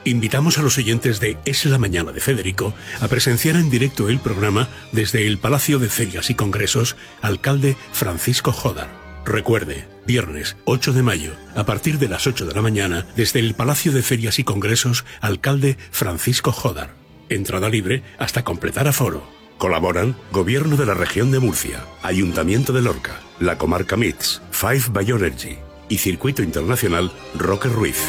Invitamos a los oyentes de Es la Mañana de Federico a presenciar en directo el programa desde el Palacio de Ferias y Congresos Alcalde Francisco Jódar. Recuerde, viernes 8 de mayo, a partir de las 8 de la mañana, desde el Palacio de Ferias y Congresos Alcalde Francisco Jódar. Entrada libre hasta completar aforo. Colaboran Gobierno de la Región de Murcia, Ayuntamiento de Lorca, la Comarca MITS, Five Bioenergy y Circuito Internacional Roque Ruiz.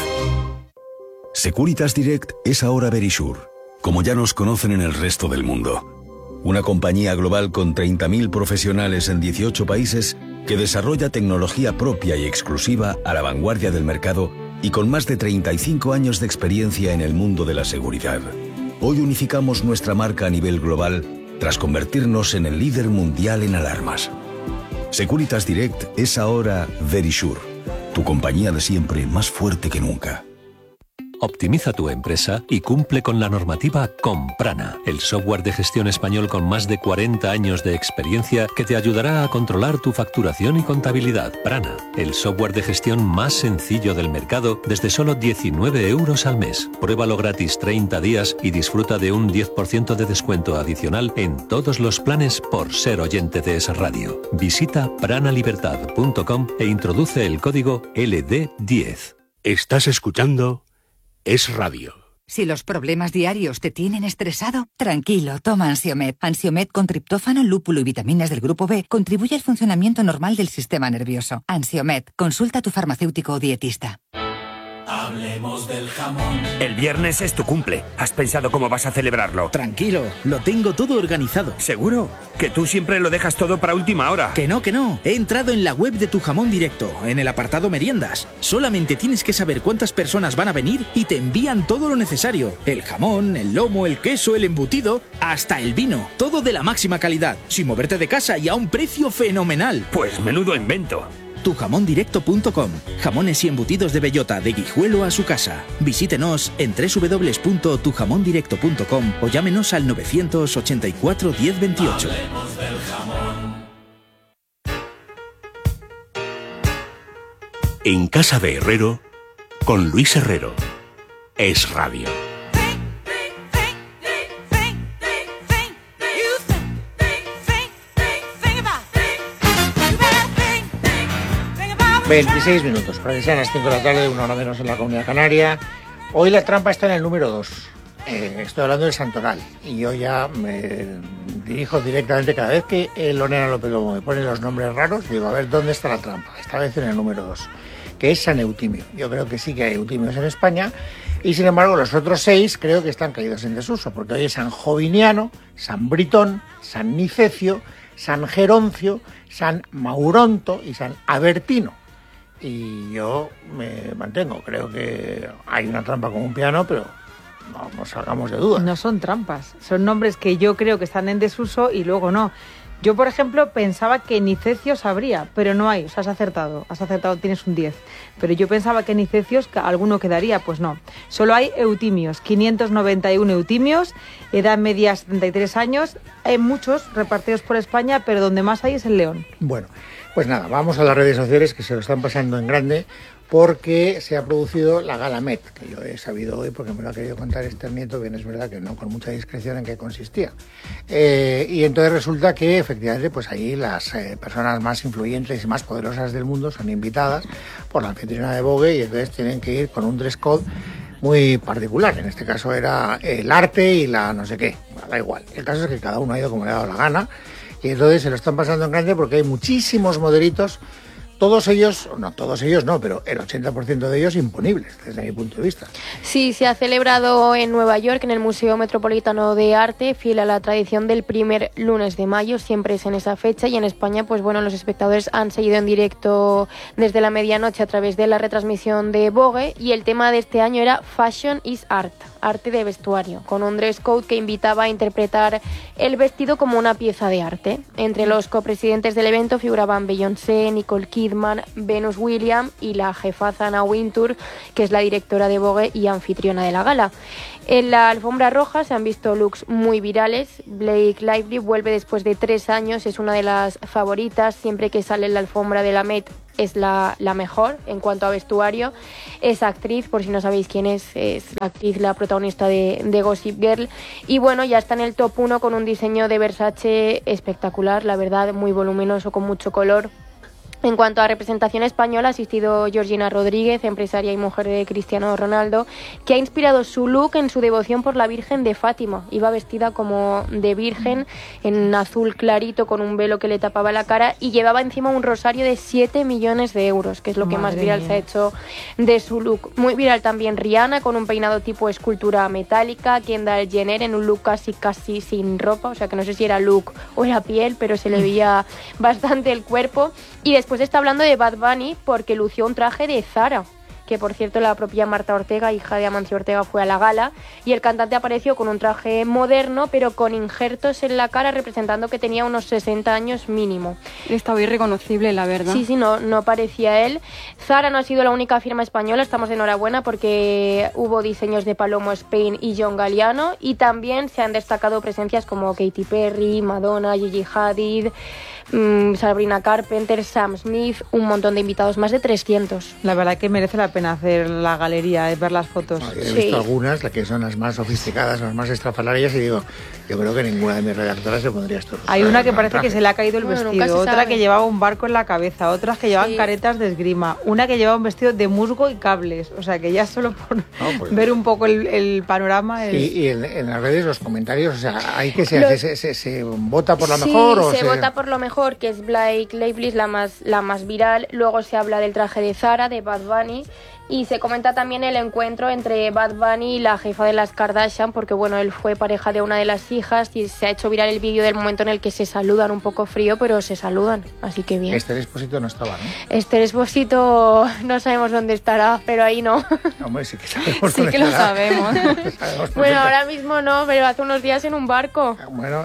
Securitas Direct es ahora Verisure, como ya nos conocen en el resto del mundo. Una compañía global con 30.000 profesionales en 18 países que desarrolla tecnología propia y exclusiva a la vanguardia del mercado y con más de 35 años de experiencia en el mundo de la seguridad. Hoy unificamos nuestra marca a nivel global tras convertirnos en el líder mundial en alarmas. Securitas Direct es ahora Verisure, tu compañía de siempre más fuerte que nunca. Optimiza tu empresa y cumple con la normativa con Prana, el software de gestión español con más de 40 años de experiencia que te ayudará a controlar tu facturación y contabilidad. Prana, el software de gestión más sencillo del mercado desde solo 19 euros al mes. Pruébalo gratis 30 días y disfruta de un 10% de descuento adicional en todos los planes por ser oyente de Es Radio. Visita pranalibertad.com e introduce el código LD10. Estás escuchando Es Radio. Si los problemas diarios te tienen estresado, tranquilo, toma Ansiomed. Ansiomed con triptófano, lúpulo y vitaminas del grupo B contribuye al funcionamiento normal del sistema nervioso. Ansiomed, consulta a tu farmacéutico o dietista. Hablemos del jamón. El viernes es tu cumple. ¿Has pensado cómo vas a celebrarlo? Tranquilo, lo tengo todo organizado. ¿Seguro? Que tú siempre lo dejas todo para última hora. Que no. He entrado en la web de Tu Jamón Directo, en el apartado meriendas. Solamente tienes que saber cuántas personas van a venir y te envían todo lo necesario. El jamón, el lomo, el queso, el embutido, hasta el vino. Todo de la máxima calidad, sin moverte de casa y a un precio fenomenal. Pues menudo invento. Tujamondirecto.com. Jamones y embutidos de bellota, de Guijuelo a su casa. Visítenos en www.tujamondirecto.com o llámenos al 984 1028. Hablemos del jamón. En Casa de Herrero, con Luis Herrero. Es Radio. 26 minutos, para que sean las 5 de la tarde, una hora menos en la Comunidad Canaria. Hoy la trampa está en el número 2. Estoy hablando del Santoral. Y yo ya me dirijo directamente, cada vez que Lorena López Lobo me pone los nombres raros, digo, a ver, ¿dónde está la trampa? Esta vez en el número 2, que es San Eutimio. Yo creo que sí que hay eutimios en España. Y sin embargo, los otros 6 creo que están caídos en desuso, porque hoy es San Joviniano, San Britón, San Nicecio, San Geroncio, San Mauronto y San Avertino. Y yo me mantengo, creo que hay una trampa con un piano, pero no nos hagamos de dudas. No son trampas, son nombres que yo creo que están en desuso y luego no. Yo, por ejemplo, pensaba que Nicecios habría, pero no hay. O sea, has acertado, tienes un 10. Pero yo pensaba que Nicecios alguno quedaría, pues no. Solo hay eutimios, 591 eutimios, edad media 73 años. Hay muchos repartidos por España, pero donde más hay es en León. Bueno, pues nada, vamos a las redes sociales que se lo están pasando en grande, porque se ha producido la Gala Met, que yo he sabido hoy porque me lo ha querido contar Esther Nieto, bien es verdad que no con mucha discreción en qué consistía. Y entonces resulta que efectivamente pues ahí las personas más influyentes y más poderosas del mundo son invitadas por la anfitriona de Vogue y entonces tienen que ir con un dress code muy particular. En este caso era el arte y la no sé qué, da igual. El caso es que cada uno ha ido como le ha dado la gana y entonces se lo están pasando en grande porque hay muchísimos modelitos. Todos ellos no, pero el 80% de ellos imponibles, desde mi punto de vista. Sí, se ha celebrado en Nueva York, en el Museo Metropolitano de Arte, fiel a la tradición del primer lunes de mayo, siempre es en esa fecha, y en España, pues bueno, los espectadores han seguido en directo desde la medianoche a través de la retransmisión de Vogue, y el tema de este año era Fashion is Art, arte de vestuario, con un dress code que invitaba a interpretar el vestido como una pieza de arte. Entre los copresidentes del evento figuraban Beyoncé, Nicole Kidman, Venus Williams y la jefaza Anna Wintour, que es la directora de Vogue y anfitriona de la gala. En la alfombra roja se han visto looks muy virales. Blake Lively vuelve después de 3 años, es una de las favoritas. Siempre que sale en la alfombra de la Met es la mejor en cuanto a vestuario. Es actriz, por si no sabéis quién es la actriz, la protagonista de Gossip Girl. Y bueno, ya está en el top 1 con un diseño de Versace espectacular, la verdad, muy voluminoso, con mucho color. En cuanto a representación española, ha asistido Georgina Rodríguez, empresaria y mujer de Cristiano Ronaldo, que ha inspirado su look en su devoción por la Virgen de Fátima. Iba vestida como de virgen, en azul clarito, con un velo que le tapaba la cara, y llevaba encima un rosario de 7 millones de euros, que es lo que más viral se ha hecho de su look. Muy viral también Rihanna, con un peinado tipo escultura metálica, Kendall Jenner en un look casi sin ropa, o sea que no sé si era look o era piel, pero se le veía bastante el cuerpo. Y después está hablando de Bad Bunny porque lució un traje de Zara, que por cierto la propia Marta Ortega, hija de Amancio Ortega, fue a la gala, y el cantante apareció con un traje moderno pero con injertos en la cara representando que tenía unos 60 años mínimo. Estaba irreconocible, la verdad. Sí, no parecía él. Zara no ha sido la única firma española, estamos de enhorabuena porque hubo diseños de Palomo Spain y John Galliano, y también se han destacado presencias como Katy Perry, Madonna, Gigi Hadid, Sabrina Carpenter, Sam Smith, un montón de invitados, más de 300. La verdad que merece la pena hacer la galería, ver las fotos. He visto algunas, las que son las más sofisticadas, las más estrafalarias, y digo, yo creo que ninguna de mis redactoras se pondría esto. Hay una que parece que se le ha caído el vestido, otra que llevaba un barco en la cabeza, otras que llevaban caretas de esgrima, una que llevaba un vestido de musgo y cables, o sea que ya solo por ver un poco el panorama. Y en las redes los comentarios, o sea, hay que se vota por la mejor, o se vota por lo mejor, que es Blake Lively, la más viral. Luego se habla del traje de Zara, de Bad Bunny, y se comenta también el encuentro entre Bad Bunny y la jefa de las Kardashian, porque bueno, él fue pareja de una de las hijas y se ha hecho viral el vídeo del momento en el que se saludan, un poco frío, pero se saludan, así que bien. Esther Expósito no estaba, ¿no? Esther Expósito no sabemos dónde estará, pero ahí no. Hombre, sí que sabemos sí que lo sabemos. Bueno, ahora mismo no, pero hace unos días en un barco. Bueno,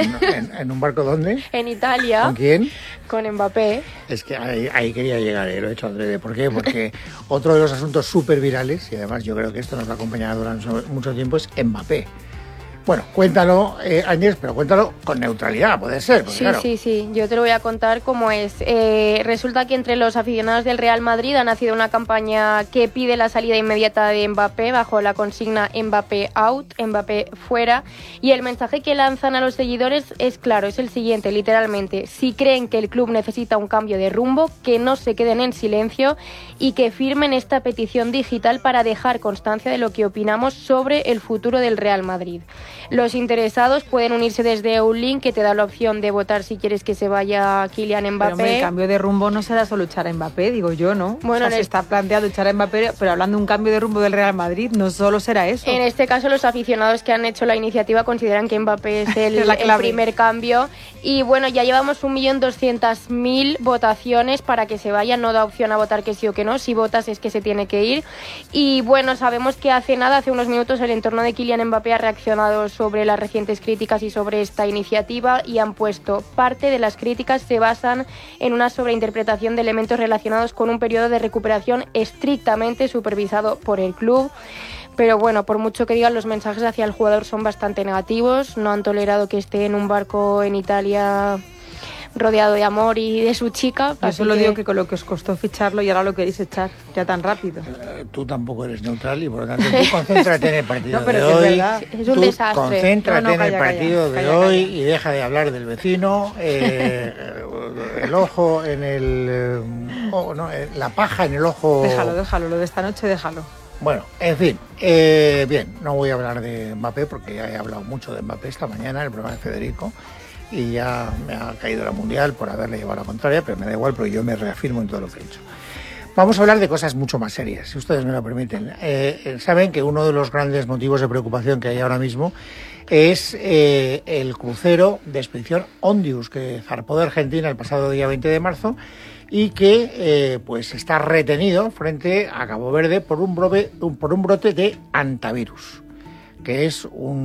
¿en un barco dónde? En Italia. ¿Con quién? Con Mbappé. Es que ahí quería llegar, lo he hecho adrede. ¿Por qué? Porque otro de los asuntos súper virales, y además yo creo que esto nos va a acompañar durante mucho tiempo, es Mbappé. Bueno, cuéntalo, Áñez, pero cuéntalo con neutralidad, puede ser. Sí, claro. sí, yo te lo voy a contar cómo es. Resulta que entre los aficionados del Real Madrid ha nacido una campaña que pide la salida inmediata de Mbappé bajo la consigna Mbappé out, Mbappé fuera, y el mensaje que lanzan a los seguidores es claro, es el siguiente, literalmente: si creen que el club necesita un cambio de rumbo, que no se queden en silencio y que firmen esta petición digital para dejar constancia de lo que opinamos sobre el futuro del Real Madrid. Los interesados pueden unirse desde un link que te da la opción de votar si quieres que se vaya Kylian Mbappé. Pero hombre, el cambio de rumbo no será solo echar a Mbappé, digo yo, ¿no? Bueno, o sea, se está planteando echar a Mbappé, pero hablando de un cambio de rumbo del Real Madrid, no solo será eso. En este caso, los aficionados que han hecho la iniciativa consideran que Mbappé es el primer cambio. Y bueno, ya llevamos 1.200.000 votaciones para que se vaya. No da opción a votar que sí o que no. Si votas es que se tiene que ir. Y bueno, sabemos que hace unos minutos, el entorno de Kylian Mbappé ha reaccionado sobre las recientes críticas y sobre esta iniciativa, y han puesto: parte de las críticas se basan en una sobreinterpretación de elementos relacionados con un periodo de recuperación estrictamente supervisado por el club. Pero bueno, por mucho que digan, los mensajes hacia el jugador son bastante negativos. No han tolerado que esté en un barco en Italia rodeado de amor y de su chica. Yo solo digo que con lo que os costó ficharlo y ahora lo queréis echar ya tan rápido. Tú tampoco eres neutral y por lo tanto tú concéntrate en el partido de hoy. Es un desastre. Concéntrate en el partido de hoy y deja de hablar del vecino. El ojo en el... la paja en el ojo... Déjalo, lo de esta noche déjalo. Bueno, en fin, bien, no voy a hablar de Mbappé porque ya he hablado mucho de Mbappé esta mañana en el programa de Federico, y ya me ha caído la mundial por haberle llevado la contraria, pero me da igual porque yo me reafirmo en todo lo que he hecho. Vamos a hablar de cosas mucho más serias, si ustedes me lo permiten. Saben que uno de los grandes motivos de preocupación que hay ahora mismo es el crucero de expedición Ondius, que zarpó de Argentina el pasado día 20 de marzo y que pues está retenido frente a Cabo Verde por un brote de hantavirus, que es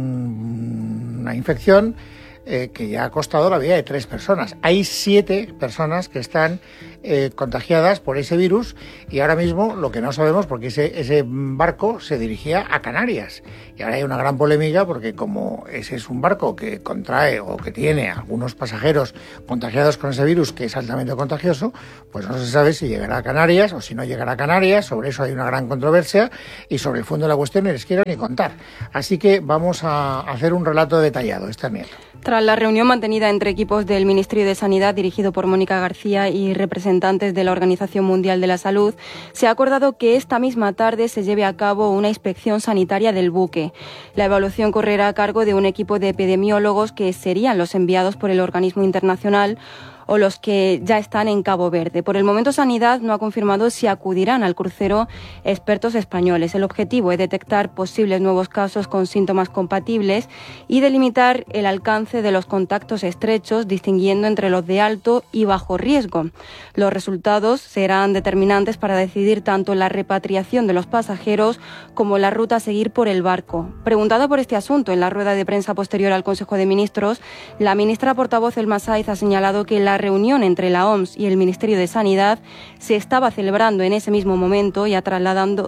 una infección que ya ha costado la vida de 3 personas. Hay 7 personas que están contagiadas por ese virus, y ahora mismo lo que no sabemos, porque ese barco se dirigía a Canarias, y ahora hay una gran polémica porque como ese es un barco que contrae o que tiene algunos pasajeros contagiados con ese virus, que es altamente contagioso, pues no se sabe si llegará a Canarias o si no llegará a Canarias. Sobre eso hay una gran controversia, y sobre el fondo de la cuestión no les quiero ni contar. Así que vamos a hacer un relato detallado. Esther Nieto. Tras la reunión mantenida entre equipos del Ministerio de Sanidad, dirigido por Mónica García, y representantes de la Organización Mundial de la Salud, se ha acordado que esta misma tarde se lleve a cabo una inspección sanitaria del buque. La evaluación correrá a cargo de un equipo de epidemiólogos que serían los enviados por el organismo internacional o los que ya están en Cabo Verde. Por el momento, Sanidad no ha confirmado si acudirán al crucero expertos españoles. El objetivo es detectar posibles nuevos casos con síntomas compatibles y delimitar el alcance de los contactos estrechos, distinguiendo entre los de alto y bajo riesgo. Los resultados serán determinantes para decidir tanto la repatriación de los pasajeros como la ruta a seguir por el barco. Preguntada por este asunto en la rueda de prensa posterior al Consejo de Ministros, la ministra portavoz Elma Sáiz ha señalado que la reunión entre la OMS y el Ministerio de Sanidad se estaba celebrando en ese mismo momento y ha trasladado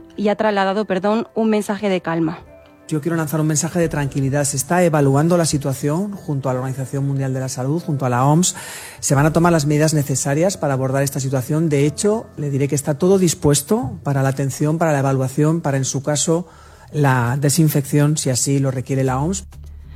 un mensaje de calma. Yo quiero lanzar un mensaje de tranquilidad. Se está evaluando la situación junto a la Organización Mundial de la Salud, junto a la OMS. Se van a tomar las medidas necesarias para abordar esta situación. De hecho, le diré que está todo dispuesto para la atención, para la evaluación, para, en su caso, la desinfección, si así lo requiere la OMS.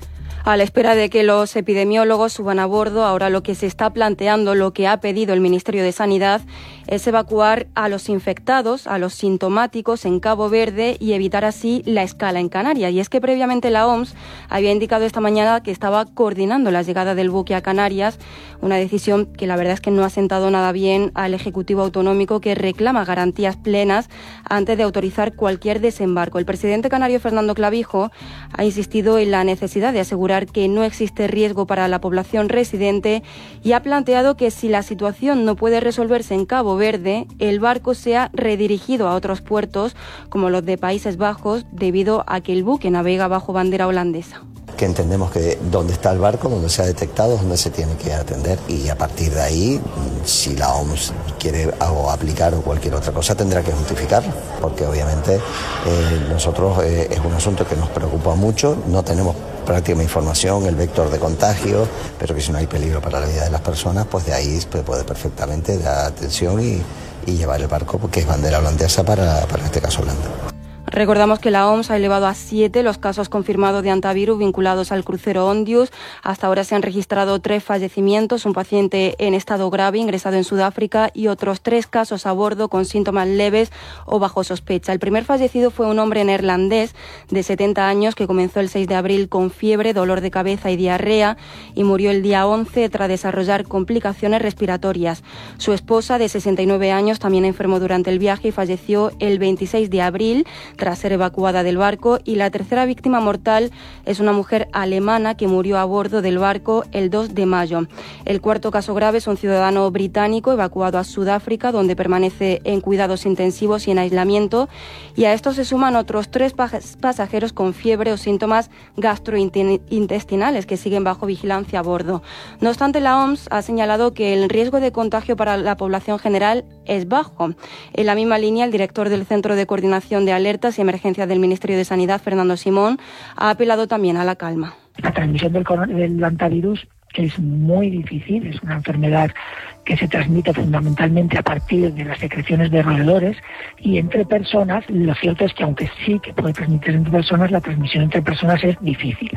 A la espera de que los epidemiólogos suban a bordo, ahora lo que se está planteando, lo que ha pedido el Ministerio de Sanidad, es evacuar a los infectados, a los sintomáticos en Cabo Verde y evitar así la escala en Canarias. Y es que previamente la OMS había indicado esta mañana que estaba coordinando la llegada del buque a Canarias, una decisión que la verdad es que no ha sentado nada bien al Ejecutivo Autonómico, que reclama garantías plenas antes de autorizar cualquier desembarco. El presidente canario Fernando Clavijo ha insistido en la necesidad de asegurar que no existe riesgo para la población residente y ha planteado que si la situación no puede resolverse en Cabo Verde, el barco sea redirigido a otros puertos como los de Países Bajos, debido a que el buque navega bajo bandera holandesa. Que entendemos que donde está el barco, donde se ha detectado, es donde se tiene que atender, y a partir de ahí, si la OMS quiere algo aplicar o cualquier otra cosa, tendrá que justificarlo, porque obviamente nosotros es un asunto que nos preocupa mucho. No tenemos práctica información, el vector de contagio, pero que si no hay peligro para la vida de las personas, pues de ahí se puede perfectamente dar atención y llevar el barco, porque es bandera holandesa para este caso Holanda. Recordamos que la OMS ha elevado a 7 los casos confirmados de antivirus vinculados al crucero Ondius. Hasta ahora se han registrado 3 fallecimientos, un paciente en estado grave ingresado en Sudáfrica y otros 3 casos a bordo con síntomas leves o bajo sospecha. El primer fallecido fue un hombre neerlandés de 70 años que comenzó el 6 de abril con fiebre, dolor de cabeza y diarrea y murió el día 11 tras desarrollar complicaciones respiratorias. Su esposa, de 69 años, también enfermó durante el viaje y falleció el 26 de abril tras ser evacuada del barco, y la tercera víctima mortal es una mujer alemana que murió a bordo del barco el 2 de mayo. El cuarto caso grave es un ciudadano británico evacuado a Sudáfrica, donde permanece en cuidados intensivos y en aislamiento, y a esto se suman otros 3 pasajeros con fiebre o síntomas gastrointestinales que siguen bajo vigilancia a bordo. No obstante, la OMS ha señalado que el riesgo de contagio para la población general es bajo. En la misma línea, el director del Centro de Coordinación de Alertas y Emergencias del Ministerio de Sanidad, Fernando Simón, ha apelado también a la calma. La transmisión del hantavirus es muy difícil, es una enfermedad que se transmite fundamentalmente a partir de las secreciones de roedores y entre personas. Lo cierto es que aunque sí que puede transmitirse entre personas, la transmisión entre personas es difícil.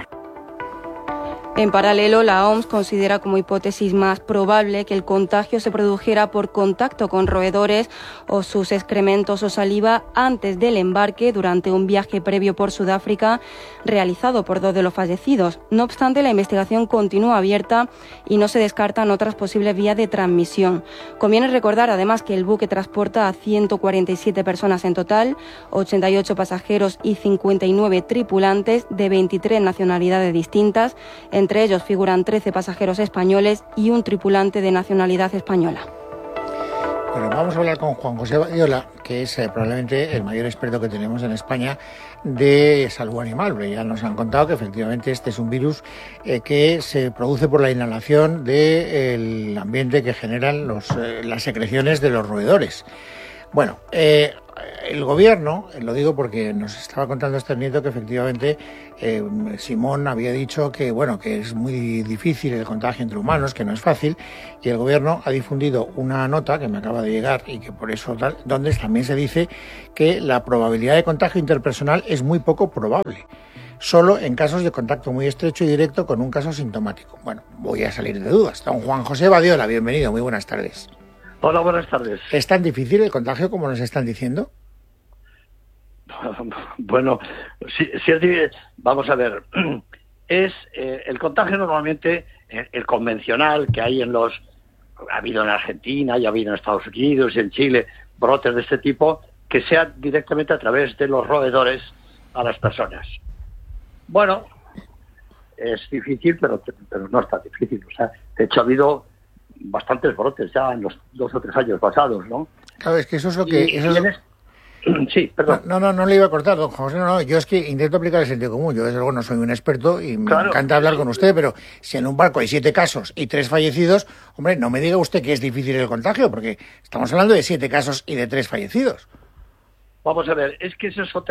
En paralelo, la OMS considera como hipótesis más probable que el contagio se produjera por contacto con roedores o sus excrementos o saliva antes del embarque durante un viaje previo por Sudáfrica realizado por 2 de los fallecidos. No obstante, la investigación continúa abierta y no se descartan otras posibles vías de transmisión. Conviene recordar además que el buque transporta a 147 personas en total, 88 pasajeros y 59 tripulantes de 23 nacionalidades distintas. Entre ellos figuran 13 pasajeros españoles y un tripulante de nacionalidad española. Bueno, vamos a hablar con Juan José Badiola, que es probablemente el mayor experto que tenemos en España de salud animal. Ya nos han contado que efectivamente este es un virus que se produce por la inhalación del ambiente que generan las secreciones de los roedores. Bueno, el gobierno, lo digo porque nos estaba contando este nieto que efectivamente Simón había dicho que bueno, que es muy difícil el contagio entre humanos, que no es fácil, y el gobierno ha difundido una nota que me acaba de llegar y que por eso donde también se dice que la probabilidad de contagio interpersonal es muy poco probable, solo en casos de contacto muy estrecho y directo con un caso sintomático. Bueno, voy a salir de dudas. Don Juan José Badiola, bienvenido, muy buenas tardes. Hola, buenas tardes. ¿Es tan difícil el contagio como nos están diciendo? Bueno, sí es difícil. Vamos a ver. Es el contagio normalmente, el convencional que hay ha habido en Argentina, y ha habido en Estados Unidos y en Chile, brotes de este tipo, que sea directamente a través de los roedores a las personas. Bueno, es difícil, pero no es tan difícil. O sea, de hecho ha habido bastantes brotes ya en los 2 o 3 años pasados, ¿no? Claro, es que eso es lo que... Sí, perdón. No le iba a cortar, don José, no, yo es que intento aplicar el sentido común. Yo desde luego no soy un experto y me encanta hablar con usted, pero si en un barco hay 7 casos y 3 fallecidos, hombre, no me diga usted que es difícil el contagio, porque estamos hablando de 7 casos y de 3 fallecidos. Vamos a ver, es que esa es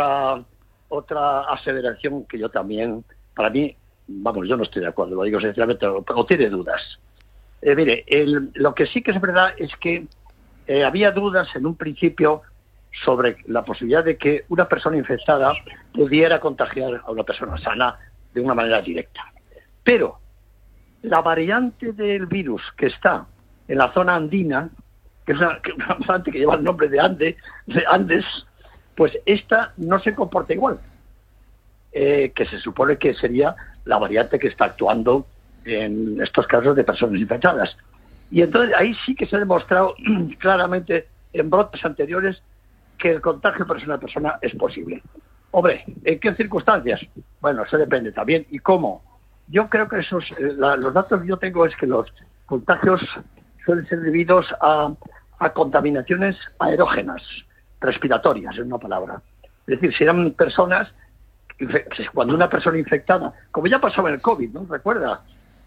otra aseveración que yo también, para mí, vamos, yo no estoy de acuerdo, lo digo sinceramente, o tiene dudas. Mire, lo que sí que es verdad es que había dudas en un principio sobre la posibilidad de que una persona infectada pudiera contagiar a una persona sana de una manera directa. Pero la variante del virus que está en la zona andina, que es una variante que lleva el nombre de Andes, pues esta no se comporta igual, que se supone que sería la variante que está actuando en estos casos de personas infectadas. Y entonces ahí sí que se ha demostrado claramente en brotes anteriores que el contagio persona a persona es posible. Hombre, ¿en qué circunstancias? Bueno, eso depende también. ¿Y cómo? Yo creo que los datos que yo tengo es que los contagios suelen ser debidos a contaminaciones aerógenas, respiratorias, en una palabra. Es decir, si eran personas, cuando una persona infectada, como ya pasaba en el COVID, ¿no? ¿Recuerda?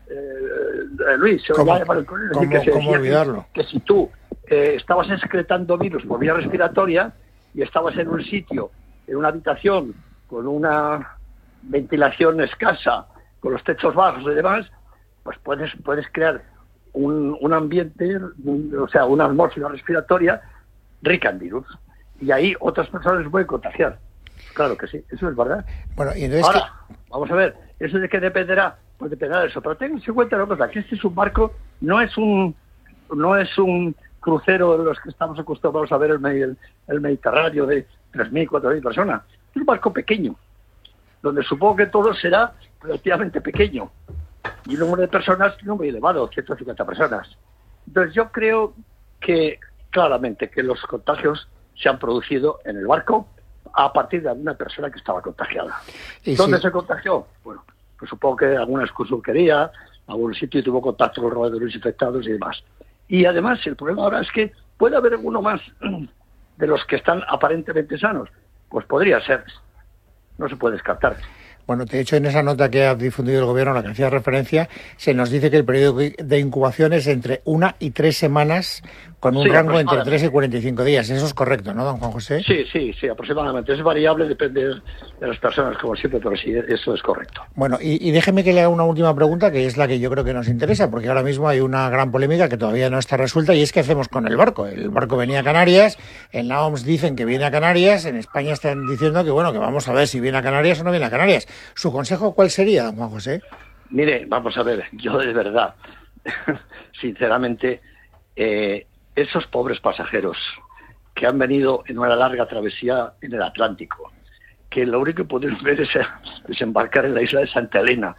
Luis, ¿Cómo olvidarlo? Que si tú estabas excretando virus por vía respiratoria y estabas en un sitio, en una habitación, con una ventilación escasa, con los techos bajos y demás, pues puedes crear un ambiente, o sea, una atmósfera respiratoria rica en virus. Y ahí otras personas se pueden contagiar. Claro que sí, eso es verdad. Bueno, y entonces ahora, vamos a ver, ¿eso de qué dependerá? Pues dependerá de eso. Pero tengan en cuenta una cosa, que este es un barco, no es un crucero de los que estamos acostumbrados a ver el Mediterráneo de 3.000, 4.000 personas. Es un barco pequeño, donde supongo que todo será relativamente pequeño. Y el número de personas no muy elevado, 150 personas. Entonces yo creo que claramente que los contagios se han producido en el barco a partir de alguna persona que estaba contagiada. ¿Dónde se contagió? Bueno, pues supongo que alguna excursionquería, algún sitio tuvo contacto con roedores infectados y demás. Y además el problema ahora es que puede haber alguno más de los que están aparentemente sanos. Pues podría ser. No se puede descartar. Bueno, de hecho, en esa nota que ha difundido el gobierno, a la que hacía referencia, se nos dice que el periodo de incubación es entre 1 y 3 semanas, con un rango entre 3 y 45 días. Eso es correcto, ¿no, don Juan José? Sí, aproximadamente. Es variable, depende de las personas, como siempre, pero sí, eso es correcto. Bueno, y déjeme que le haga una última pregunta, que es la que yo creo que nos interesa, porque ahora mismo hay una gran polémica que todavía no está resuelta, y es qué hacemos con el barco. El barco venía a Canarias, en la OMS dicen que viene a Canarias, en España están diciendo que, bueno, que vamos a ver si viene a Canarias o no viene a Canarias. ¿Su consejo cuál sería, don Juan José? Mire, vamos a ver, yo de verdad, sinceramente, esos pobres pasajeros que han venido en una larga travesía en el Atlántico, que lo único que pudieron ver es desembarcar en la isla de Santa Elena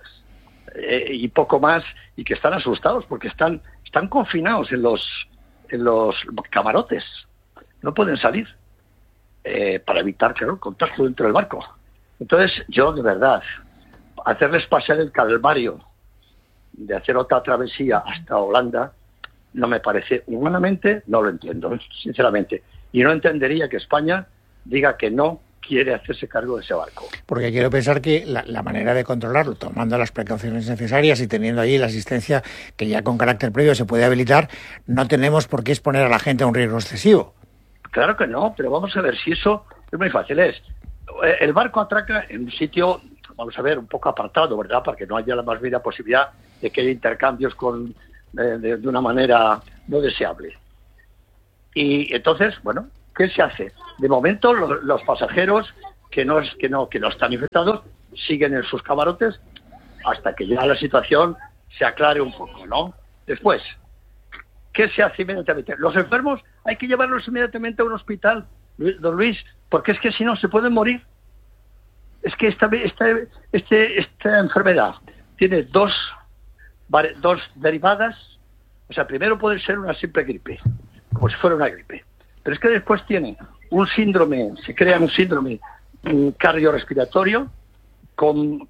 y poco más, y que están asustados porque están confinados en los camarotes, no pueden salir para evitar, claro, contacto dentro del barco. Entonces, yo de verdad, hacerles pasar el calvario de hacer otra travesía hasta Holanda no me parece, humanamente no lo entiendo, sinceramente. Y no entendería que España diga que no quiere hacerse cargo de ese barco. Porque quiero pensar que la manera de controlarlo, tomando las precauciones necesarias y teniendo allí la asistencia que ya con carácter previo se puede habilitar, no tenemos por qué exponer a la gente a un riesgo excesivo. Claro que no, pero vamos a ver si eso es muy fácil. El barco atraca en un sitio, vamos a ver, un poco apartado, ¿verdad? Para que no haya la más mínima posibilidad de que haya intercambios de una manera no deseable. Y entonces, bueno, ¿qué se hace? De momento los pasajeros que no están infectados siguen en sus camarotes hasta que ya la situación se aclare un poco, ¿no? Después, ¿qué se hace inmediatamente? Los enfermos hay que llevarlos inmediatamente a un hospital, don Luis, porque es que si no se pueden morir. Es que esta enfermedad tiene dos derivadas. O sea, primero puede ser una simple gripe, como si fuera una gripe. Pero es que después tiene se crea un síndrome cardiorrespiratorio con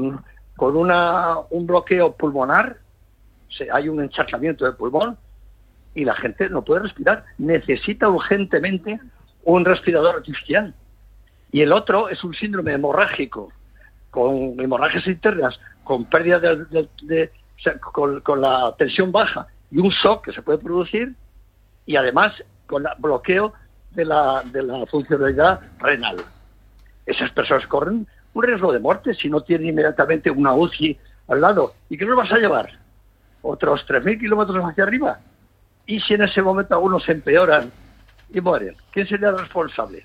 un bloqueo pulmonar, hay un encharcamiento del pulmón y la gente no puede respirar. Necesita urgentemente un respirador artificial. Y el otro es un síndrome hemorrágico, con hemorragias internas, con pérdida o sea, con la tensión baja y un shock que se puede producir, y además con el bloqueo de la funcionalidad renal. Esas personas corren un riesgo de muerte si no tienen inmediatamente una UCI al lado. ¿Y qué nos vas a llevar? ¿Otros 3.000 kilómetros hacia arriba? ¿Y si en ese momento algunos se empeoran y mueren? ¿Quién sería el responsable?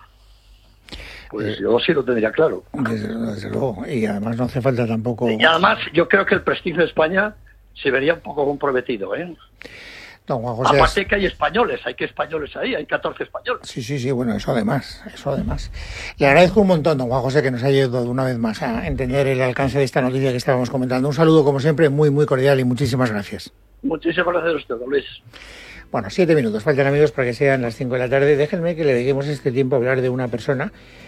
Pues yo sí lo tendría claro. Desde luego. Y además no hace falta tampoco... Y además yo creo que el prestigio de España se vería un poco comprometido, ¿eh? Don Juan José, aparte que hay españoles ahí, hay 14 españoles. Sí, bueno, eso además. Le agradezco un montón, don Juan José, que nos haya ayudado una vez más a entender el alcance de esta noticia que estábamos comentando. Un saludo, como siempre, muy, muy cordial y muchísimas gracias. Muchísimas gracias a usted, don Luis. Bueno, 7 minutos, faltan amigos para que sean las 5 de la tarde. Déjenme que le dediquemos este tiempo a hablar de una persona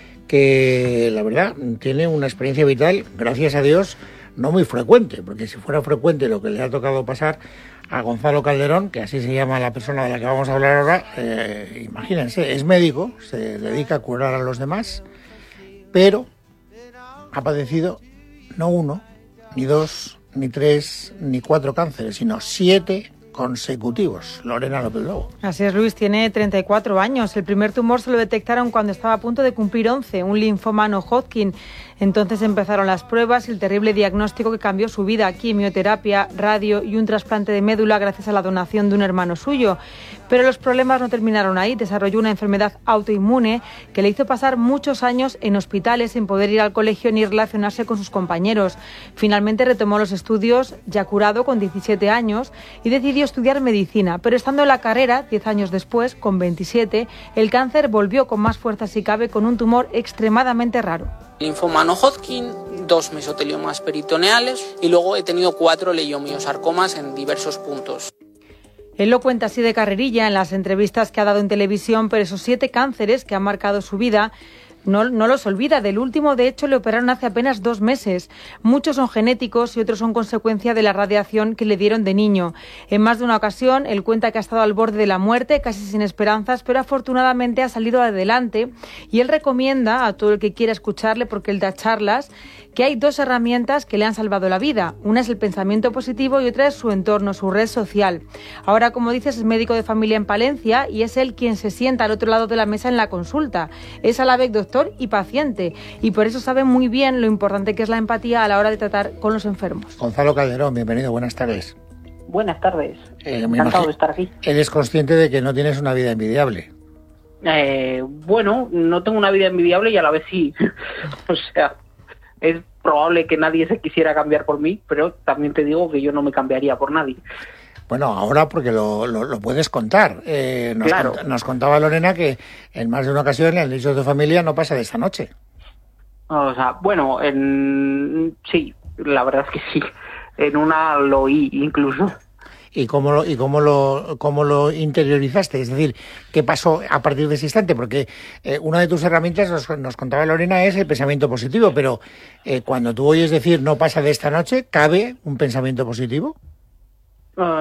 que, la verdad, tiene una experiencia vital, gracias a Dios, no muy frecuente, porque si fuera frecuente lo que le ha tocado pasar a Gonzalo Calderón, que así se llama la persona de la que vamos a hablar ahora, imagínense, es médico, se dedica a curar a los demás, pero ha padecido no 1, ni 2, ni 3, ni 4 cánceres, sino 7 consecutivos. Lorena López Lobo. Así es, Luis, tiene 34 años. El primer tumor se lo detectaron cuando estaba a punto de cumplir 11, un linfoma no Hodgkin. Entonces empezaron las pruebas y el terrible diagnóstico que cambió su vida: quimioterapia, radio y un trasplante de médula gracias a la donación de un hermano suyo. Pero los problemas no terminaron ahí. Desarrolló una enfermedad autoinmune que le hizo pasar muchos años en hospitales sin poder ir al colegio ni relacionarse con sus compañeros. Finalmente retomó los estudios, ya curado con 17 años, y decidió estudiar medicina. Pero estando en la carrera, 10 años después, con 27, el cáncer volvió con más fuerza si cabe, con un tumor extremadamente raro. Linfoma no Hodgkin, 2 mesoteliomas peritoneales y luego he tenido 4 leiomiosarcomas en diversos puntos. Él lo cuenta así de carrerilla en las entrevistas que ha dado en televisión, pero esos 7 cánceres que han marcado su vida no los olvida. Del último, de hecho, le operaron hace apenas 2 meses. Muchos son genéticos y otros son consecuencia de la radiación que le dieron de niño. En más de una ocasión, él cuenta que ha estado al borde de la muerte, casi sin esperanzas, pero afortunadamente ha salido adelante. Y él recomienda a todo el que quiera escucharle, porque él da charlas, que hay 2 herramientas que le han salvado la vida. Una es el pensamiento positivo y otra es su entorno, su red social. Ahora, como dices, es médico de familia en Palencia y es él quien se sienta al otro lado de la mesa en la consulta. Es a la vez doctor y paciente, y por eso sabe muy bien lo importante que es la empatía a la hora de tratar con los enfermos. Gonzalo Calderón, bienvenido, buenas tardes. Buenas tardes, encantado de estar aquí. ¿Eres consciente de que no tienes una vida envidiable? Bueno, no tengo una vida envidiable y a la vez sí. O sea, es probable que nadie se quisiera cambiar por mí, pero también te digo que yo no me cambiaría por nadie. Bueno, ahora porque lo puedes contar. Claro. Nos contaba Lorena que en más de una ocasión le han dicho a tu familia: no pasa de esta noche. O sea, bueno, sí, la verdad es que sí. En una lo oí incluso. ¿Y cómo lo interiorizaste? Es decir, ¿qué pasó a partir de ese instante? Porque una de tus herramientas, nos contaba Lorena, es el pensamiento positivo, pero cuando tú oyes decir no pasa de esta noche, ¿cabe un pensamiento positivo?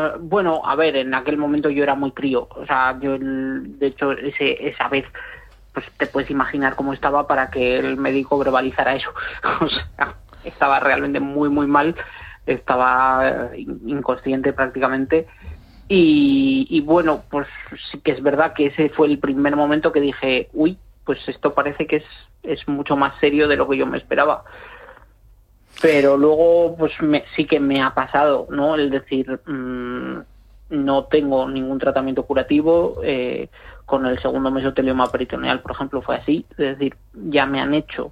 Bueno, a ver, en aquel momento yo era muy crío. O sea, yo, de hecho, esa vez pues te puedes imaginar cómo estaba para que el médico verbalizara eso. O sea, estaba realmente muy, muy mal, estaba inconsciente prácticamente. Y bueno, pues sí que es verdad que ese fue el primer momento que dije, uy, pues esto parece que es mucho más serio de lo que yo me esperaba. Pero luego pues sí que me ha pasado, ¿no? El decir, no tengo ningún tratamiento curativo. Con el segundo mesotelioma peritoneal, por ejemplo, fue así. Es decir, ya me han hecho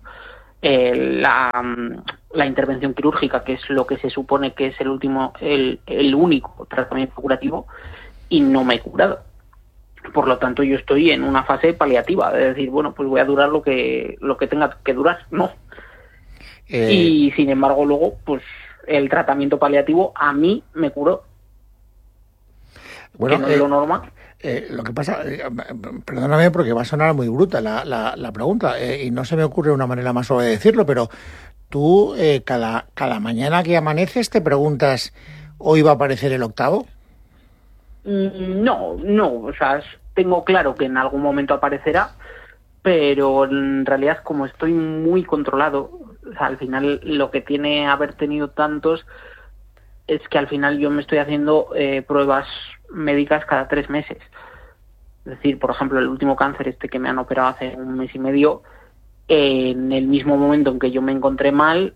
la intervención quirúrgica, que es lo que se supone que es el único tratamiento curativo, y no me he curado. Por lo tanto, yo estoy en una fase paliativa, de decir, bueno, pues voy a durar lo que tenga que durar, ¿no? Y sin embargo, luego, pues el tratamiento paliativo a mí me curó. Bueno, que no es lo normal. Lo que pasa, perdóname porque va a sonar muy bruta la pregunta, y no se me ocurre una manera más suave de decirlo, pero tú cada mañana que amaneces te preguntas, ¿hoy va a aparecer el octavo? No, o sea, tengo claro que en algún momento aparecerá, pero en realidad como estoy muy controlado, o sea, al final lo que tiene haber tenido tantos es que al final yo me estoy haciendo pruebas médicas cada 3 meses. Es decir, por ejemplo, el último cáncer que me han operado hace 1 mes y medio, en el mismo momento en que yo me encontré mal,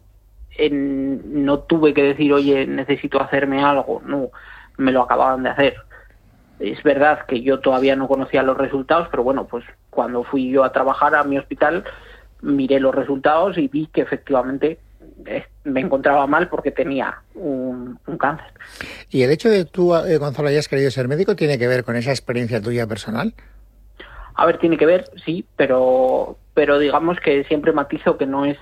no tuve que decir, oye, necesito hacerme algo. No, me lo acababan de hacer. Es verdad que yo todavía no conocía los resultados, pero bueno, pues cuando fui yo a trabajar a mi hospital, miré los resultados y vi que efectivamente me encontraba mal porque tenía un cáncer. ¿Y el hecho de tú, Gonzalo, hayas querido ser médico tiene que ver con esa experiencia tuya personal? A ver, tiene que ver, sí, pero digamos que siempre matizo que no es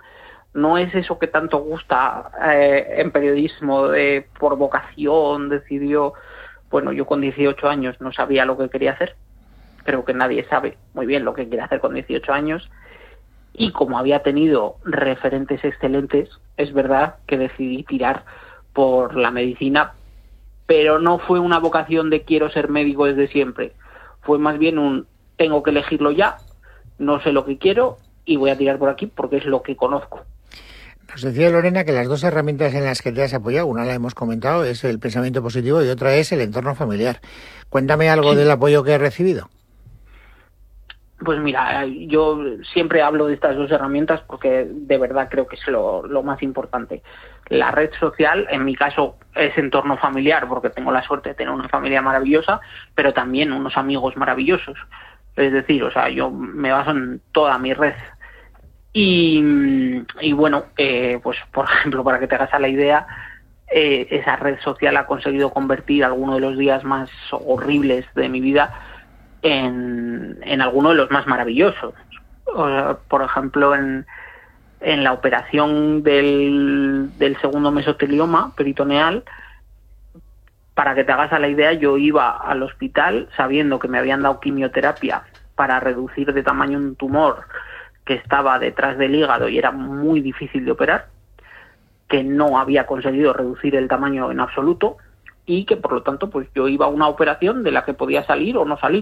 eso que tanto gusta en periodismo, por vocación decidió. Bueno, yo con 18 años no sabía lo que quería hacer. Creo que nadie sabe muy bien lo que quiere hacer con 18 años. Y como había tenido referentes excelentes, es verdad que decidí tirar por la medicina, pero no fue una vocación de quiero ser médico desde siempre. Fue más bien tengo que elegirlo ya, no sé lo que quiero y voy a tirar por aquí porque es lo que conozco. Nos decía Lorena que las 2 herramientas en las que te has apoyado, una la hemos comentado, es el pensamiento positivo y otra es el entorno familiar. Cuéntame algo del apoyo que has recibido. Pues mira, yo siempre hablo de estas 2 herramientas porque de verdad creo que es lo más importante. La red social, en mi caso, es entorno familiar porque tengo la suerte de tener una familia maravillosa, pero también unos amigos maravillosos. Es decir, o sea, yo me baso en toda mi red. Y bueno, pues por ejemplo, para que te hagas a la idea, esa red social ha conseguido convertir algunos de los días más horribles de mi vida en alguno de los más maravillosos. O sea, por ejemplo, en la operación del segundo mesotelioma peritoneal, para que te hagas a la idea, yo iba al hospital sabiendo que me habían dado quimioterapia para reducir de tamaño un tumor que estaba detrás del hígado y era muy difícil de operar, que no había conseguido reducir el tamaño en absoluto y que por lo tanto pues yo iba a una operación de la que podía salir o no salir.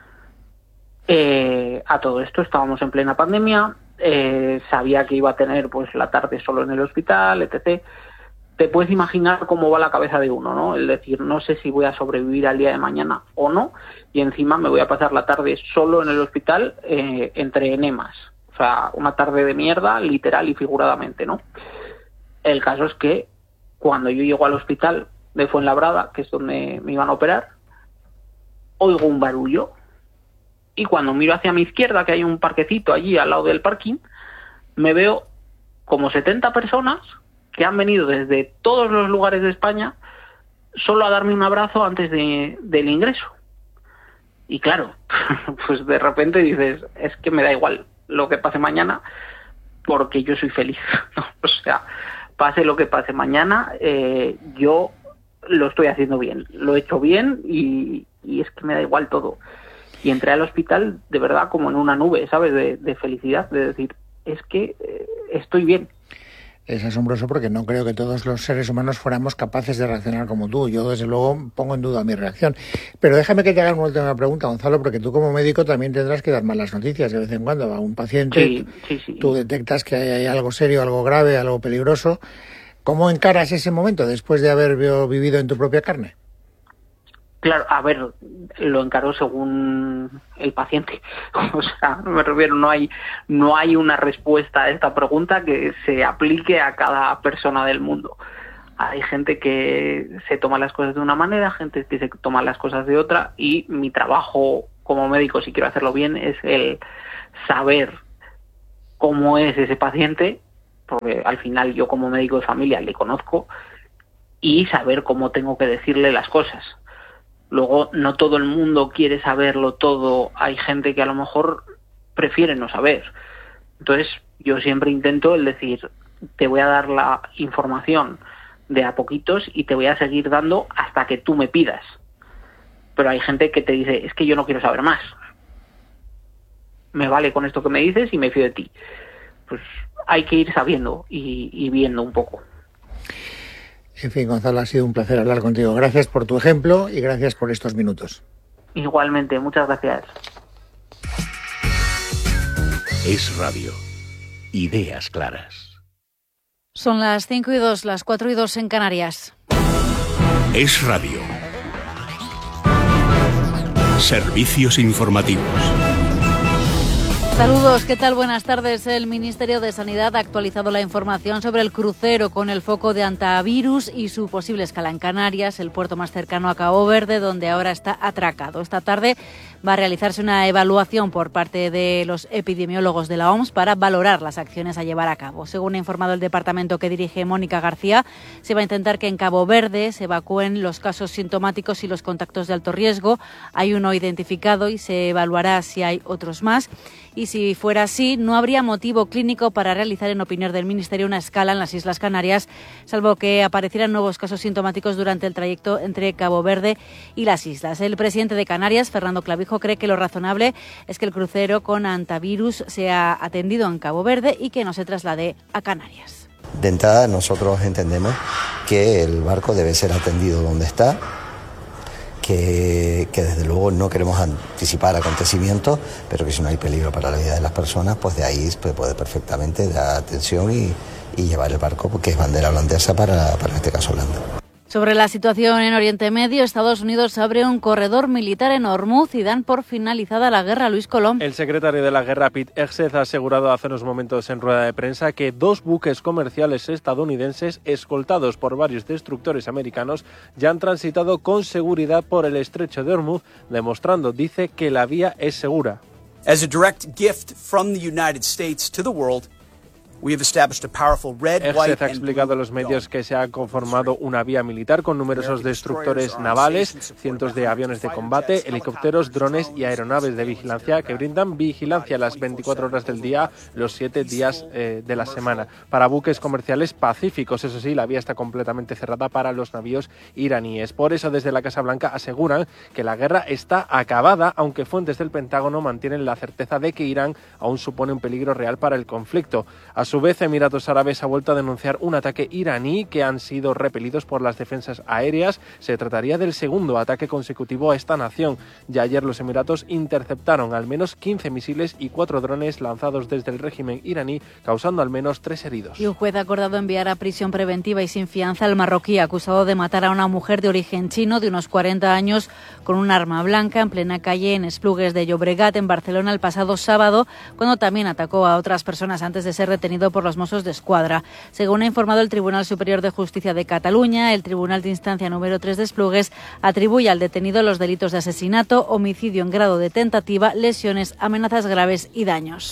A todo esto estábamos en plena pandemia, sabía que iba a tener pues la tarde solo en el hospital, etc. Te puedes imaginar cómo va la cabeza de uno, ¿no? El decir, no sé si voy a sobrevivir al día de mañana o no, y encima me voy a pasar la tarde solo en el hospital entre enemas. O sea, una tarde de mierda, literal y figuradamente, ¿no? El caso es que cuando yo llego al hospital de Fuenlabrada, que es donde me iban a operar, oigo un barullo. Y cuando miro hacia mi izquierda, que hay un parquecito allí al lado del parking, me veo como 70 personas que han venido desde todos los lugares de España solo a darme un abrazo antes del ingreso. Y claro, pues de repente dices, es que me da igual lo que pase mañana porque yo soy feliz. O sea, pase lo que pase mañana, yo lo estoy haciendo bien, lo he hecho bien y es que me da igual todo. Y entré al hospital de verdad como en una nube, ¿sabes? De felicidad, de decir, es que estoy bien. Es asombroso porque no creo que todos los seres humanos fuéramos capaces de reaccionar como tú. Yo, desde luego, pongo en duda mi reacción. Pero déjame que te haga una última pregunta, Gonzalo, porque tú como médico también tendrás que dar malas noticias de vez en cuando a un paciente. Sí. Tú detectas que hay algo serio, algo grave, algo peligroso. ¿Cómo encaras ese momento después de haber vivido en tu propia carne? Claro, a ver, lo encaro según el paciente. O sea, me refiero, no hay una respuesta a esta pregunta que se aplique a cada persona del mundo. Hay gente que se toma las cosas de una manera, gente que se toma las cosas de otra, y mi trabajo como médico, si quiero hacerlo bien, es el saber cómo es ese paciente, porque al final yo como médico de familia le conozco, y saber cómo tengo que decirle las cosas. Luego, no todo el mundo quiere saberlo todo. Hay gente que a lo mejor prefiere no saber. Entonces, yo siempre intento el decir, te voy a dar la información de a poquitos y te voy a seguir dando hasta que tú me pidas. Pero hay gente que te dice, es que yo no quiero saber más. Me vale con esto que me dices y me fío de ti. Pues hay que ir sabiendo y viendo un poco. En fin, Gonzalo, ha sido un placer hablar contigo. Gracias por tu ejemplo y gracias por estos minutos. Igualmente, muchas gracias. Es Radio. Ideas claras. Son las 5:02, las 4:02 en Canarias. Es Radio. Servicios informativos. Saludos, ¿qué tal? Buenas tardes. El Ministerio de Sanidad ha actualizado la información sobre el crucero con el foco de hantavirus y su posible escala en Canarias, el puerto más cercano a Cabo Verde, donde ahora está atracado. Esta tarde va a realizarse una evaluación por parte de los epidemiólogos de la OMS para valorar las acciones a llevar a cabo. Según ha informado el departamento que dirige Mónica García, se va a intentar que en Cabo Verde se evacúen los casos sintomáticos y los contactos de alto riesgo. Hay uno identificado y se evaluará si hay otros más. Y si fuera así, no habría motivo clínico para realizar, en opinión del Ministerio, una escala en las Islas Canarias, salvo que aparecieran nuevos casos sintomáticos durante el trayecto entre Cabo Verde y las islas. El presidente de Canarias, Fernando Clavijo, cree que lo razonable es que el crucero con hantavirus sea atendido en Cabo Verde y que no se traslade a Canarias. De entrada, nosotros entendemos que el barco debe ser atendido donde está, que desde luego no queremos anticipar acontecimientos, pero que si no hay peligro para la vida de las personas, pues de ahí se puede perfectamente dar atención y llevar el barco, porque es bandera holandesa para este caso Holanda. Sobre la situación en Oriente Medio, Estados Unidos abre un corredor militar en Hormuz y dan por finalizada la guerra. Luis Colom. El secretario de la guerra, Pete Hegseth, ha asegurado hace unos momentos en rueda de prensa que 2 buques comerciales estadounidenses, escoltados por varios destructores americanos, ya han transitado con seguridad por el estrecho de Hormuz, demostrando, dice, que la vía es segura. As a direct gift from the United States to the world, Hegseth ha explicado a los medios que se ha conformado una vía militar con numerosos destructores navales, cientos de aviones de combate, helicópteros, drones y aeronaves de vigilancia que brindan vigilancia las 24 horas del día, los 7 días de la semana. Para buques comerciales pacíficos, eso sí, la vía está completamente cerrada para los navíos iraníes. Por eso, desde la Casa Blanca aseguran que la guerra está acabada, aunque fuentes del Pentágono mantienen la certeza de que Irán aún supone un peligro real para el conflicto. A su vez, Emiratos Árabes ha vuelto a denunciar un ataque iraní que han sido repelidos por las defensas aéreas. Se trataría del segundo ataque consecutivo a esta nación. Ya ayer los Emiratos interceptaron al menos 15 misiles y 4 drones lanzados desde el régimen iraní, causando al menos 3 heridos. Y un juez ha acordado enviar a prisión preventiva y sin fianza al marroquí acusado de matar a una mujer de origen chino de unos 40 años con un arma blanca en plena calle en Esplugues de Llobregat, en Barcelona, el pasado sábado, cuando también atacó a otras personas antes de ser detenido por los Mossos d'Esquadra. Según ha informado el Tribunal Superior de Justicia de Cataluña, el Tribunal de Instancia número 3 de Esplugues atribuye al detenido los delitos de asesinato, homicidio en grado de tentativa, lesiones, amenazas graves y daños.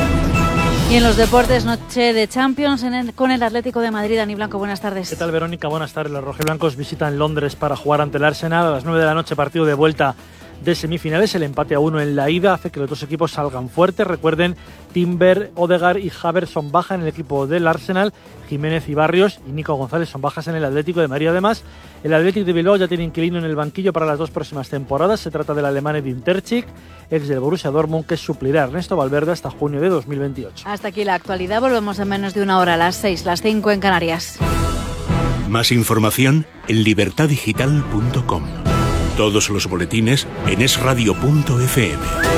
Y en los deportes, noche de Champions con el Atlético de Madrid. Dani Blanco, buenas tardes. ¿Qué tal, Verónica? Buenas tardes. Los rojiblancos visitan Londres para jugar ante el Arsenal. A las 9 de la noche, partido de vuelta de semifinales. El empate a 1 en la ida hace que los dos equipos salgan fuertes. Recuerden, Timber, Odegaard y Havertz son bajas en el equipo del Arsenal. Jiménez y Barrios y Nico González son bajas en el Atlético de Madrid. Además, el Athletic de Bilbao ya tiene inquilino en el banquillo para las 2 próximas temporadas. Se trata del alemán Edin Terzic, ex del Borussia Dortmund, que suplirá a Ernesto Valverde hasta junio de 2028. Hasta aquí la actualidad. Volvemos en menos de una hora, a las 6, las 5 en Canarias. Más información en libertadigital.com. Todos los boletines en esradio.fm.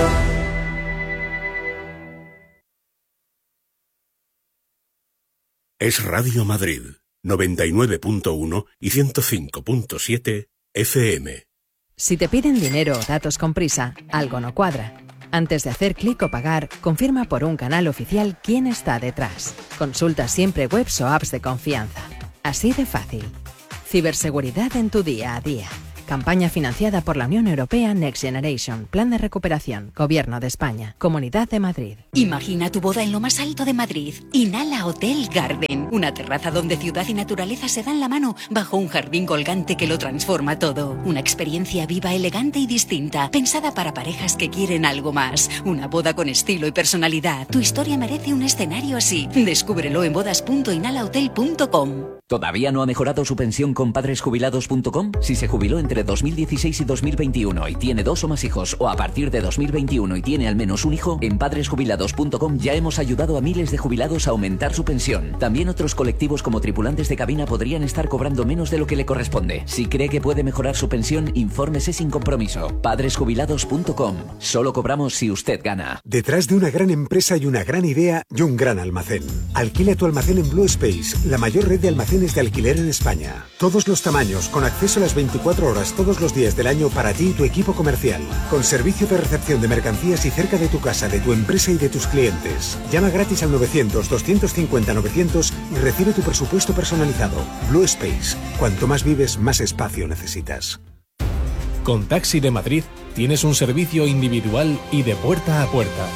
Es Radio Madrid, 99.1 y 105.7 FM. Si te piden dinero o datos con prisa, algo no cuadra. Antes de hacer clic o pagar, confirma por un canal oficial quién está detrás. Consulta siempre webs o apps de confianza. Así de fácil. Ciberseguridad en tu día a día. Campaña financiada por la Unión Europea Next Generation, Plan de Recuperación, Gobierno de España, Comunidad de Madrid. Imagina tu boda en lo más alto de Madrid. Inhala Hotel Garden, una terraza donde ciudad y naturaleza se dan la mano bajo un jardín colgante que lo transforma todo. Una experiencia viva, elegante y distinta, pensada para parejas que quieren algo más. Una boda con estilo y personalidad. Tu historia merece un escenario así. Descúbrelo en bodas.inhalahotel.com. ¿Todavía no ha mejorado su pensión con padresjubilados.com? Si se jubiló entre 2016 y 2021 y tiene 2 o más hijos, o a partir de 2021 y tiene al menos un hijo, en padresjubilados.com ya hemos ayudado a miles de jubilados a aumentar su pensión. También otros colectivos como tripulantes de cabina podrían estar cobrando menos de lo que le corresponde. Si cree que puede mejorar su pensión, infórmese sin compromiso. Padresjubilados.com. Solo cobramos si usted gana. Detrás de una gran empresa y una gran idea y un gran almacén. Alquila tu almacén en Blue Space, la mayor red de almacenes de alquiler en España. Todos los tamaños, con acceso a las 24 horas todos los días del año para ti y tu equipo comercial. Con servicio de recepción de mercancías y cerca de tu casa, de tu empresa y de tus clientes. Llama gratis al 900-250-900 y recibe tu presupuesto personalizado. Blue Space. Cuanto más vives, más espacio necesitas. Con Taxi de Madrid tienes un servicio individual y de puerta a puerta.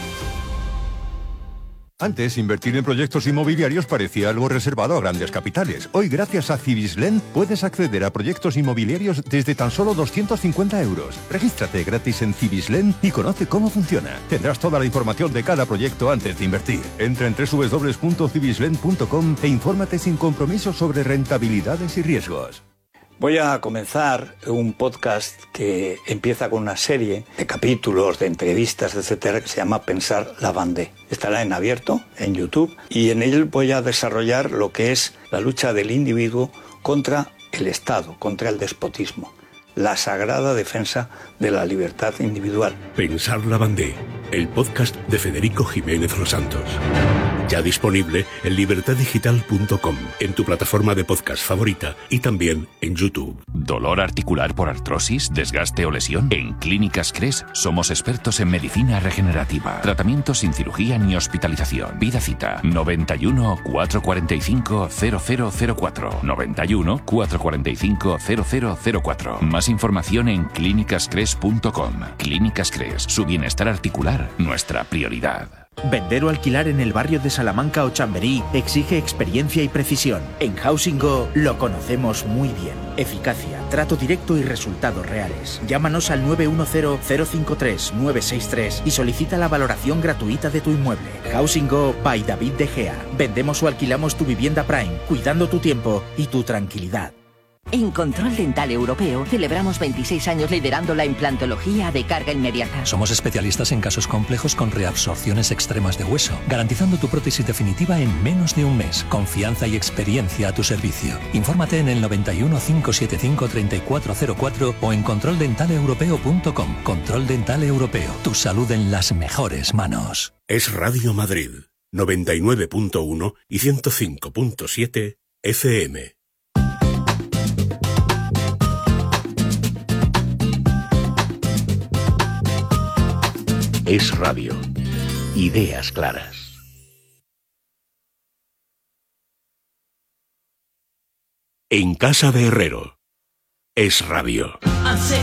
Antes, invertir en proyectos inmobiliarios parecía algo reservado a grandes capitales. Hoy, gracias a Cibislen, puedes acceder a proyectos inmobiliarios desde tan solo 250 euros. Regístrate gratis en Cibislen y conoce cómo funciona. Tendrás toda la información de cada proyecto antes de invertir. Entra en www.cibislen.com e infórmate sin compromiso sobre rentabilidades y riesgos. Voy a comenzar un podcast que empieza con una serie de capítulos, de entrevistas, etcétera, que se llama Pensar la Bandé. Estará en abierto, en YouTube, y en él voy a desarrollar lo que es la lucha del individuo contra el Estado, contra el despotismo. La sagrada defensa de la libertad individual. Pensar la Bandé, el podcast de Federico Jiménez Los Santos. Ya disponible en libertadigital.com, en tu plataforma de podcast favorita y también en YouTube. ¿Dolor articular por artrosis, desgaste o lesión? En Clínicas Cres somos expertos en medicina regenerativa. Tratamiento sin cirugía ni hospitalización. Vida cita 91 445 0004. 91 445 0004. Más información en clínicascres.com. Clínicas Cres, su bienestar articular, nuestra prioridad. Vender o alquilar en el barrio de Salamanca o Chamberí exige experiencia y precisión. En Housing Go lo conocemos muy bien. Eficacia, trato directo y resultados reales. Llámanos al 910-053-963 y solicita la valoración gratuita de tu inmueble. Housing Go by David De Gea. Vendemos o alquilamos tu vivienda Prime, cuidando tu tiempo y tu tranquilidad. En Control Dental Europeo celebramos 26 años liderando la implantología de carga inmediata. Somos especialistas en casos complejos con reabsorciones extremas de hueso, garantizando tu prótesis definitiva en menos de un mes. Confianza y experiencia a tu servicio. Infórmate en el 91 575 3404 o en controldentaleeuropeo.com. Control Dental Europeo. Tu salud en las mejores manos. Es Radio Madrid, 99.1 y 105.7 FM. Es Radio. Ideas claras. En casa de Herrero. Es Radio.